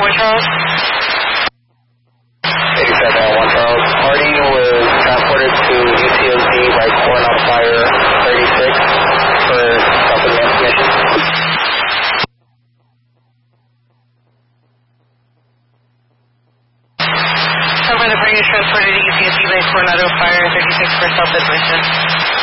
1 Charles. 87 1 Charles. Party was transported to UCSD by Coronado Fire 36 for self-advance mission. Cover the party is transported to UCSD by Coronado Fire 36 for self-admission.